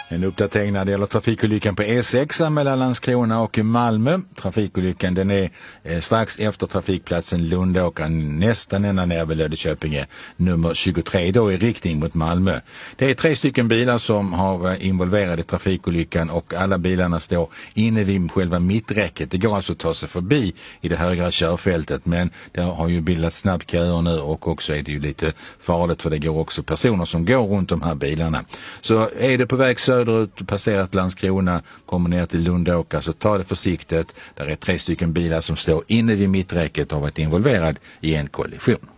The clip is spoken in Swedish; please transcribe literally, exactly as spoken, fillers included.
En uppdatering när det gäller trafikolyckan på E sex mellan Landskrona och Malmö. Trafikolyckan den är eh, strax efter trafikplatsen Lundåkern, nästan ända ner vid Löddeköpinge, nummer tjugotre då i riktning mot Malmö. Det är tre stycken bilar som har varit involverade i trafikolyckan och alla bilarna står inne vid själva mitträcket. Det går alltså att ta sig förbi i det högra körfältet, men det har ju bildats snabbt köer nu och också är det ju lite farligt för det går också personer som går runt de här bilarna. Så är det på väg söderut, passerat Landskrona, kommer ner till Lundåker, så ta det försiktigt. Där är tre stycken bilar som står inne vid mitträcket och har varit involverad i en kollision.